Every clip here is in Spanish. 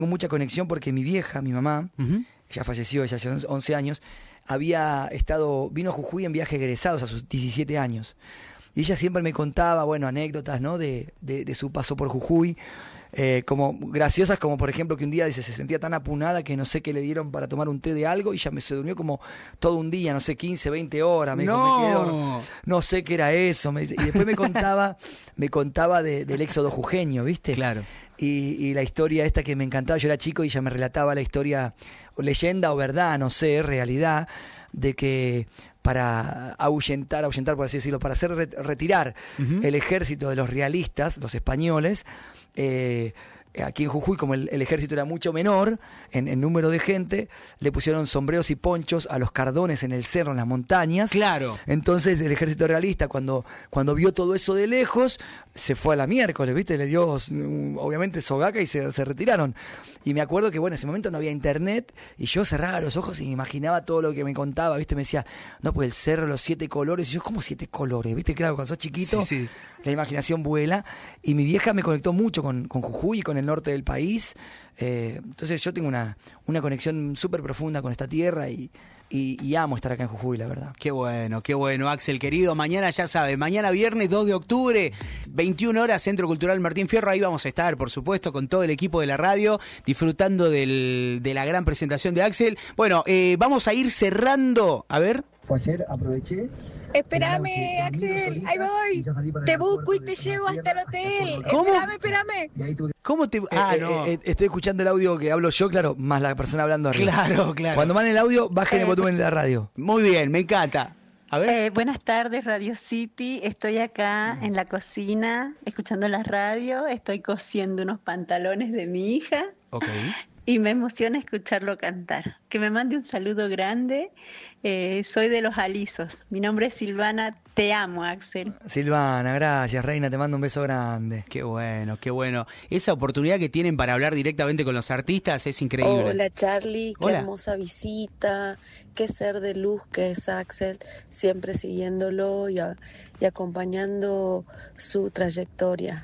Tengo mucha conexión porque mi vieja, mi mamá, ya falleció, ella hace 11 años, vino a Jujuy en viaje egresados a sus 17 años. Y ella siempre me contaba, bueno, anécdotas, ¿no? de su paso por Jujuy. Como graciosas, como por ejemplo que un día dice, se sentía tan apunada que no sé qué le dieron para tomar un té de algo y ya se durmió como todo un día, no sé, 15, 20 horas. Me quedo, no sé qué era eso. Y después me contaba del éxodo jujeño, ¿viste? Claro. Y la historia esta que me encantaba, yo era chico y ella me relataba la historia, o leyenda o verdad, no sé, realidad, de que para ahuyentar por así decirlo, para hacer retirar el ejército de los realistas, los españoles, aquí en Jujuy, como el ejército era mucho menor en número de gente, le pusieron sombreros y ponchos a los cardones en el cerro, en las montañas. Claro. Entonces el ejército realista, cuando vio todo eso de lejos, se fue a la miércoles, ¿viste? Le dio, obviamente, sogaca y se retiraron. Y me acuerdo que, bueno, en ese momento no había internet y yo cerraba los ojos y me imaginaba todo lo que me contaba, ¿viste? Me decía, no, pues el cerro, los 7 colores. Y yo, ¿cómo 7 colores? ¿Viste? Claro, cuando sos chiquito, sí. La imaginación vuela. Y mi vieja me conectó mucho con Jujuy y con el norte del país. Entonces yo tengo una conexión súper profunda con esta tierra y amo estar acá en Jujuy, la verdad. Qué bueno, Axel, querido. Mañana, ya sabes, mañana viernes 2 de octubre, 21 horas, Centro Cultural Martín Fierro. Ahí vamos a estar, por supuesto, con todo el equipo de la radio, disfrutando de la gran presentación de Axel. Bueno, vamos a ir cerrando. A ver. Ayer aproveché. Espérame, Axel, ahí voy. Te busco y te llevo hasta el hotel. ¿Cómo? Espérame. ¿Cómo te...? No. Estoy escuchando el audio que hablo yo, claro, más la persona hablando arriba. Claro. Cuando van el audio, bajen el volumen de la radio. Muy bien, me encanta. A ver. Buenas tardes, Radio City. Estoy acá en la cocina, escuchando la radio. Estoy cosiendo unos pantalones de mi hija. Ok. Y me emociona escucharlo cantar. Que me mande un saludo grande. Soy de Los Alisos. Mi nombre es Silvana. Te amo, Axel. Silvana, gracias, reina. Te mando un beso grande. Qué bueno. Esa oportunidad que tienen para hablar directamente con los artistas es increíble. Hola, Charlie. Qué Hola. hermosa visita. Qué ser de luz que es Axel. Siempre siguiéndolo y acompañando su trayectoria.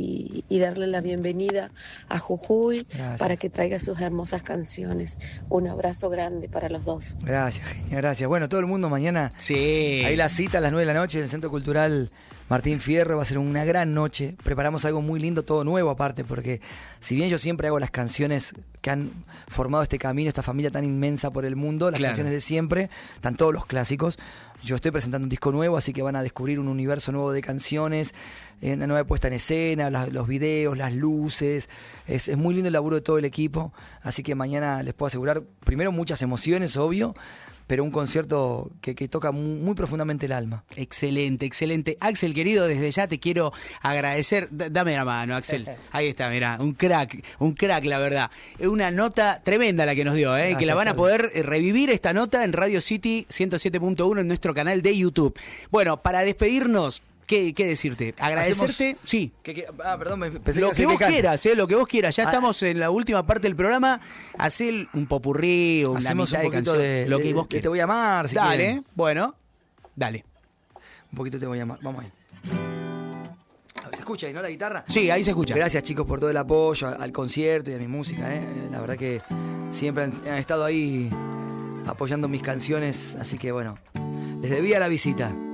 Y darle la bienvenida a Jujuy. Gracias. Para que traiga sus hermosas canciones. Un abrazo grande para los dos. Gracias, genia, gracias. Bueno, todo el mundo mañana. Sí. Ahí la cita a las 9 de la noche en el Centro Cultural Martín Fierro. Va a ser una gran noche. Preparamos algo muy lindo, todo nuevo aparte, porque si bien yo siempre hago las canciones que han formado este camino, esta familia tan inmensa por el mundo, las canciones de siempre, están todos los clásicos. Yo estoy presentando un disco nuevo, así que van a descubrir un universo nuevo de canciones, una nueva puesta en escena, los videos, las luces. Es muy lindo el laburo de todo el equipo, así que mañana les puedo asegurar, primero, muchas emociones, obvio, pero un concierto que toca muy profundamente el alma. Excelente. Axel, querido, desde ya te quiero agradecer. Dame la mano, Axel. Ahí está, mirá, un crack, la verdad. Una nota tremenda la que nos dio, Gracias, que la van a poder revivir esta nota en Radio City 107.1 en nuestro canal de YouTube. Bueno, para despedirnos, ¿qué decirte? Agradecerte, sí. Perdón, pensé Lo que vos quieras, lo que vos quieras. Ya Ah. estamos en la última parte del programa. Hacé un popurrí o una Hacemos mitad un de poquito canción. Lo que vos quieras. Te voy a amar, si Dale, quieren. bueno, dale. Un poquito te voy a amar. Vamos ahí. ¿Se escucha ahí, no, la guitarra? Sí, ahí se escucha. Gracias, chicos, por todo el apoyo al concierto y a mi música. La verdad que siempre han estado ahí apoyando mis canciones. Así que, bueno, les debía la visita.